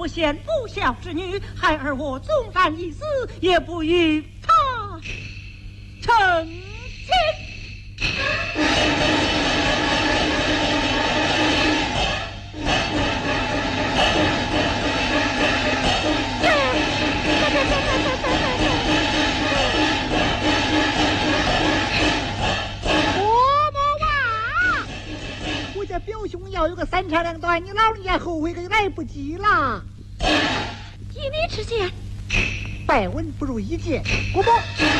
不贤不孝之女，孩儿我纵然一死，也不与他成亲。 表兄要有个三长两短，你老人家后悔可就来不及了。 依你之见， 百闻不如一见，姑母。